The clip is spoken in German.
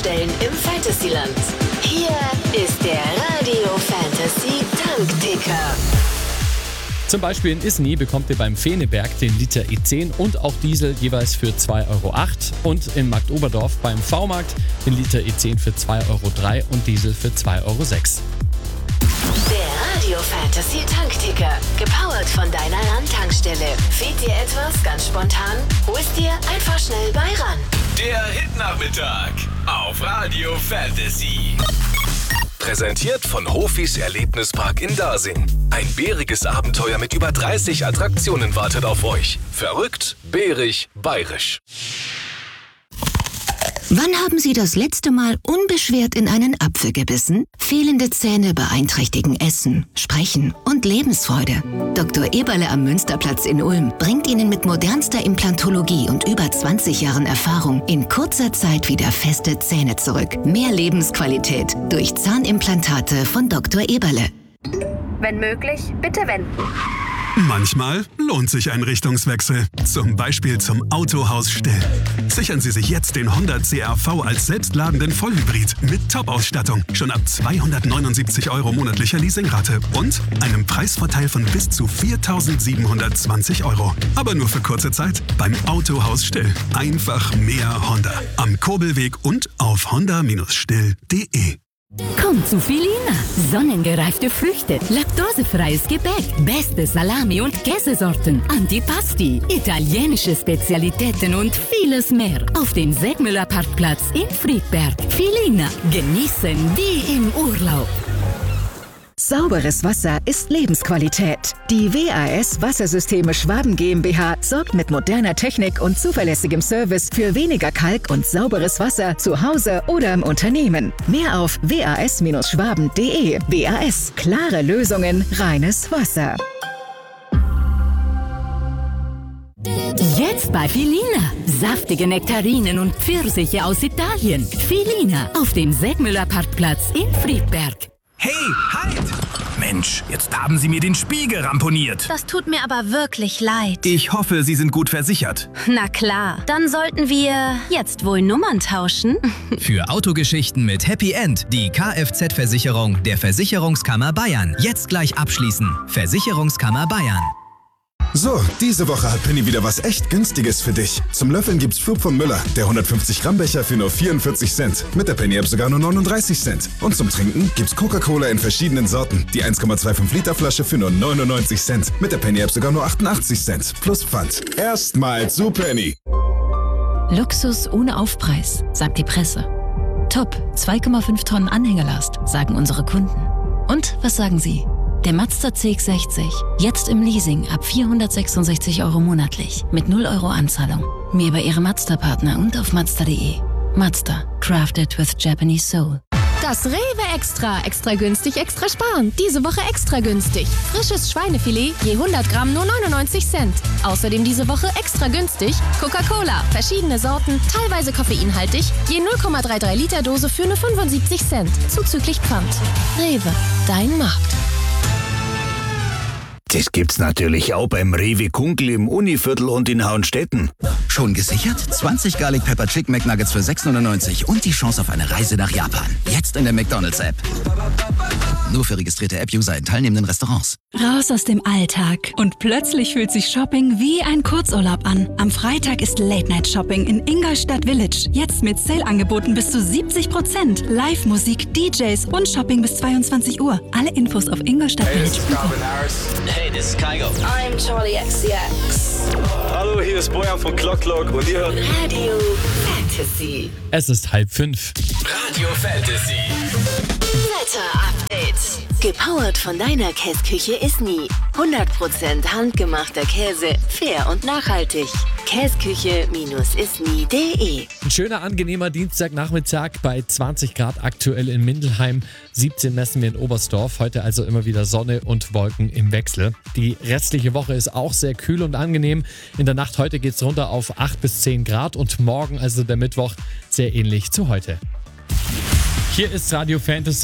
Tankstellen im Fantasyland. Hier ist der Radio Fantasy Tankticker. Zum Beispiel in Isny bekommt ihr beim Feneberg den Liter E10 und auch Diesel jeweils für 2,08 € und in Marktoberdorf beim V-Markt den Liter E10 für 2,03 € und Diesel für 2,06 €. Der Radio Fantasy Tankticker, gepowert von deiner Randtankstelle. Fehlt dir etwas ganz spontan? Hol's dir einfach schnell bei ran. Der Hitnachmittag auf Radio Fantasy. Präsentiert von Hofis Erlebnispark in Dasing. Ein bäriges Abenteuer mit über 30 Attraktionen wartet auf euch. Verrückt, bärig, bayerisch. Wann haben Sie das letzte Mal unbeschwert in einen Apfel gebissen? Fehlende Zähne beeinträchtigen Essen, Sprechen und Lebensfreude. Dr. Eberle am Münsterplatz in Ulm bringt Ihnen mit modernster Implantologie und über 20 Jahren Erfahrung in kurzer Zeit wieder feste Zähne zurück. Mehr Lebensqualität durch Zahnimplantate von Dr. Eberle. Wenn möglich, bitte wenden. Manchmal lohnt sich ein Richtungswechsel. Zum Beispiel zum Autohaus Still. Sichern Sie sich jetzt den Honda CR-V als selbstladenden Vollhybrid mit Top-Ausstattung. Schon ab 279 € monatlicher Leasingrate und einem Preisvorteil von bis zu 4.720 €. Aber nur für kurze Zeit beim Autohaus Still. Einfach mehr Honda. Am Kurbelweg und auf honda-still.de. Komm zu Filina. Sonnengereifte Früchte, laktosefreies Gebäck, beste Salami- und Käsesorten, Antipasti, italienische Spezialitäten und vieles mehr. Auf dem Segmüller Parkplatz in Friedberg. Filina. Genießen wie im Urlaub. Sauberes Wasser ist Lebensqualität. Die WAS Wassersysteme Schwaben GmbH sorgt mit moderner Technik und zuverlässigem Service für weniger Kalk und sauberes Wasser zu Hause oder im Unternehmen. Mehr auf was-schwaben.de. WAS. Klare Lösungen, reines Wasser. Jetzt bei Filina. Saftige Nektarinen und Pfirsiche aus Italien. Filina. Auf dem Segmüller Parkplatz in Friedberg. Hey, halt! Mensch, jetzt haben Sie mir den Spiegel ramponiert. Das tut mir aber wirklich leid. Ich hoffe, Sie sind gut versichert. Na klar, dann sollten wir jetzt wohl Nummern tauschen. Für Autogeschichten mit Happy End die Kfz-Versicherung der Versicherungskammer Bayern. Jetzt gleich abschließen. Versicherungskammer Bayern. So, diese Woche hat Penny wieder was echt Günstiges für dich. Zum Löffeln gibt's Flug von Müller, der 150 Gramm Becher für nur 44 Cent. Mit der Penny-App sogar nur 39 Cent. Und zum Trinken gibt's Coca-Cola in verschiedenen Sorten. Die 1,25 Liter Flasche für nur 99 Cent. Mit der Penny-App sogar nur 88 Cent. Plus Pfand. Erstmals zu Penny. Luxus ohne Aufpreis, sagt die Presse. Top, 2,5 Tonnen Anhängerlast, sagen unsere Kunden. Und was sagen Sie? Der Mazda CX-60, jetzt im Leasing ab 466 € monatlich, mit 0 € Anzahlung. Mehr bei Ihrem Mazda-Partner und auf Mazda.de. Mazda, crafted with Japanese soul. Das Rewe Extra. Extra günstig, extra sparen. Diese Woche extra günstig. Frisches Schweinefilet, je 100 Gramm nur 99 Cent. Außerdem diese Woche extra günstig Coca-Cola. Verschiedene Sorten, teilweise koffeinhaltig, je 0,33 Liter Dose für nur 75 Cent. Zuzüglich Pfand. Rewe, dein Markt. Das gibt's natürlich auch beim Rewe Kunkel im Univiertel und in Hauenstetten. Schon gesichert? 20 Garlic Pepper Chicken McNuggets für 6,99 € und die Chance auf eine Reise nach Japan. Jetzt in der McDonald's-App. Nur für registrierte App-User in teilnehmenden Restaurants. Raus aus dem Alltag. Und plötzlich fühlt sich Shopping wie ein Kurzurlaub an. Am Freitag ist Late-Night-Shopping in Ingolstadt Village. Jetzt mit Sale-Angeboten bis zu 70%. Live-Musik, DJs und Shopping bis 22 Uhr. Alle Infos auf Ingolstadt-Village. Hey, this is Kygo. I'm Charlie XCX. Hallo, hier ist Bojan von Clock und ihr hört Radio Fantasy. Es ist 4:30. Radio Fantasy. Wetter-Update. Gepowert von deiner Käsküche Isny. 100% handgemachter Käse, fair und nachhaltig. Käsküche-isny.de. Ein schöner, angenehmer Dienstagnachmittag bei 20 Grad aktuell in Mindelheim. 17 messen wir in Oberstdorf. Heute also immer wieder Sonne und Wolken im Wechsel. Die restliche Woche ist auch sehr kühl und angenehm. In der Nacht heute geht es runter auf 8 bis 10 Grad und morgen, also der Mittwoch, sehr ähnlich zu heute. Hier ist Radio Fantasy.